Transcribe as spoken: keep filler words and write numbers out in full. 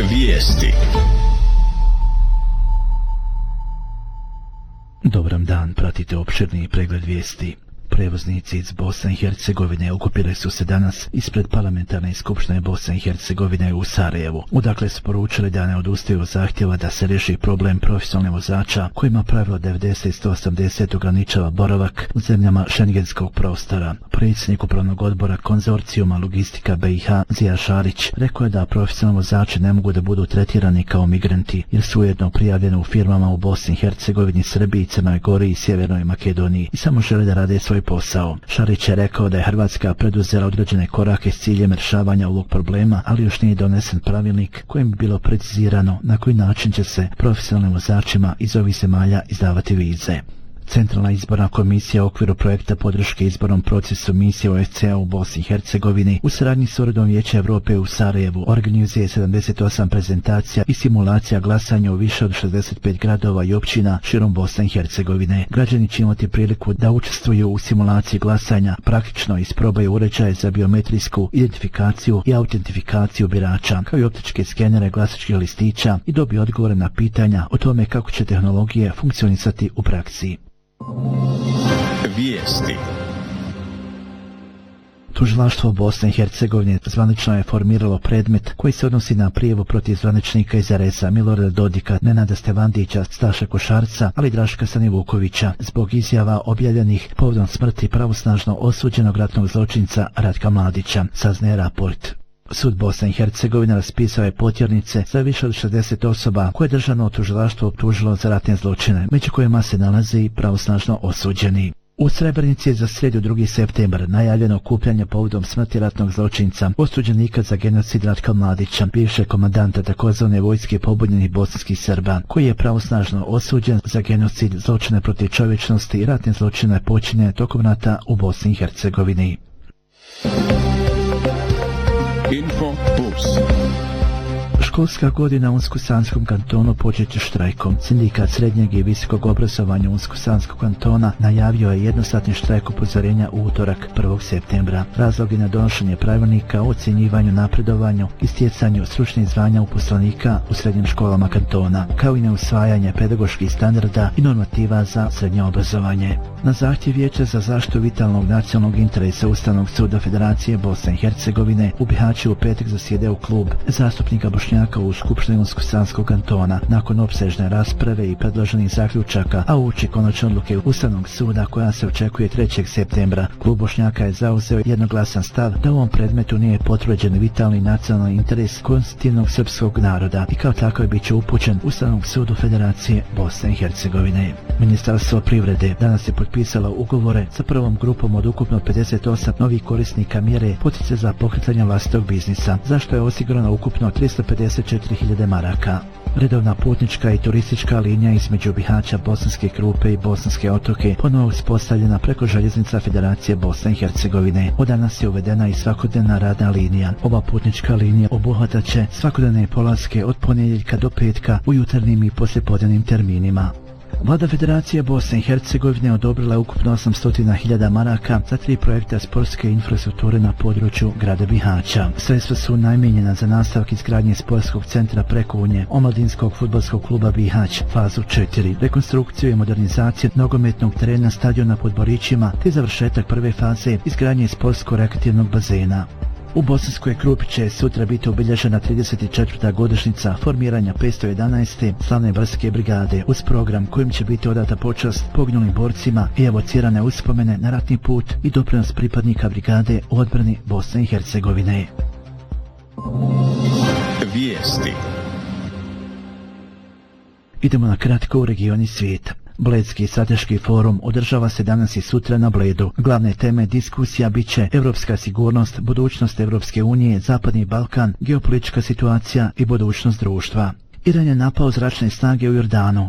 Vijesti. Dobar dan, pratite opširni pregled vijesti. Prevoznici iz Bosne i Hercegovine okupili su se danas ispred parlamentarne skupštine Bosne i Hercegovine u Sarajevu. Odakle su poručili da ne odustaju od zahtjeva da se riješi problem profesionalnih vozača kojima pravilo devedeset i sto osamdeset ograničava boravak u zemljama šengenskog prostora. Predsjednik upravnog odbora konzorcijuma Logistika B i H Zija Šarić rekao je da profesionalni vozači ne mogu da budu tretirani kao migranti jer su ujedno prijavljeni u firmama u Bosni i Hercegovini, Srbiji, Crnoj Gori i Sjevernoj Makedoniji i samo žele da rade svoj posao. Šarić je rekao da je Hrvatska preduzela određene korake s ciljem rješavanja ovog problema, ali još nije donesen pravilnik kojim bi bilo precizirano na koji način će se profesionalnim vozačima iz ovih zemalja izdavati vize. Centralna izborna komisija u okviru projekta podrške izbornom procesu misije O S C E u Bosni i Hercegovini u saradnji s Uredom Vijeća Europe u Sarajevu organizuje sedamdeset osam prezentacija i simulacija glasanja u više od šezdeset pet gradova i općina širom Bosne i Hercegovine. Građani će imati priliku da učestvuju u simulaciji glasanja, praktično isprobaju uređaje za biometrijsku identifikaciju i autentifikaciju birača, kao i optičke skenere glasačkih listića i dobiju odgovore na pitanja o tome kako će tehnologije funkcionisati u praksi. Vijesti. Tužilaštvo Bosne i Hercegovine zvanično je formiralo predmet koji se odnosi na prijavu protiv zvaničnika iz R S-a Milorada Dodika, Nenada Stevandića, Staša Košarca, ali i Draška Stanivukovića zbog izjava objavljenih povodom smrti pravosnažno osuđenog ratnog zločinca Ratka Mladića, saznaje Raport. Sud Bosne i Hercegovine raspisao je potjernice za više od šezdeset osoba koje je državno tužilaštvo optužilo za ratne zločine, među kojima se nalaze i pravosnažno osuđeni. U Srebrenici je za srijedu drugi septembar najavljeno okupljanje povodom smrti ratnog zločinca, osuđenika za genocid Ratka Mladića, bivšeg komandanta takozvane vojske pobunjenih bosanskih Srba, koji je pravosnažno osuđen za genocid, zločine protiv čovječnosti i ratne zločine počinjene tokom rata u Bosni i Hercegovini. Info Plus. Školska godina u Unsko-Sanskom kantonu počet će štrajkom. Sindikat srednjeg i visokog obrazovanja Unsko-Sanskog kantona najavio je jednosatni štrajk upozorenja u utorak prvog septembra. Razlog je na donošenje pravilnika o ocjenjivanju, napredovanju i stjecanju stručnih zvanja uposlenika u srednjim školama kantona, kao i na usvajanje pedagoških standarda i normativa za srednje obrazovanje. Na zahtjev Vijeća za zaštitu vitalnog nacionalnog interesa Ustavnog suda Federacije Bosne i Hercegovine u Bihaću u petak zasjedao klub zastupnika Bošnjaka u Skupštini Unsko-Sanskog kantona nakon opsežne rasprave i predloženih zaključaka, a uoči konačne odluke Ustavnog suda koja se očekuje trećeg septembra. Klub Bošnjaka je zauzeo jednoglasan stav da u ovom predmetu nije potvrđen vitalni nacionalni interes konstitutivnog srpskog naroda i kao takav bit će upućen Ustavnom sudu Federacije Bosne i Hercegovine. Ministarstvo privrede danas je potpisalo ugovore sa prvom grupom od ukupno pedeset osam novih korisnika mjere poticaja za pokretanje vlastitog biznisa, za što je osigurano ukupno tristo pedeset četiri hiljade maraka. Redovna putnička i turistička linija između Bihaća, Bosanske Krupe i Bosanske Otoke ponovo uspostavljena preko željeznica Federacije Bosne i Hercegovine. Od danas je uvedena i svakodnevna radna linija. Ova putnička linija obuhvataće svakodnevne polaske od ponedjeljka do petka u jutarnjim i poslijepodnevnim terminima. Vlada Federacije Bosne i Hercegovine odobrila je ukupno osamsto hiljada maraka za tri projekta sportske infrastrukture na području grada Bihaća. Sredstva su namijenjena za nastavak izgradnje sportskog centra Prekunje, omladinskog fudbalskog kluba Bihać, fazu četiri, rekonstrukciju i modernizaciju nogometnog terena stadiona pod Borićima, te završetak prve faze izgradnje sportsko-rekreativnog bazena. U Bosanskoj Krupi će sutra biti obilježena trideset četvrta godišnjica formiranja petsto jedanaeste slavne brdske brigade uz program kojim će biti odata počast poginulim borcima i evocirane uspomene na ratni put i doprinos pripadnika brigade u odbrani Bosne i Hercegovine. Vijesti. Idemo na kratko u regioni svijeta. Bledski strateški forum održava se danas i sutra na Bledu. Glavne teme diskusija bit će evropska sigurnost, budućnost Evropske unije, Zapadni Balkan, geopolitička situacija i budućnost društva. Iran je napao zračne snage u Jordanu.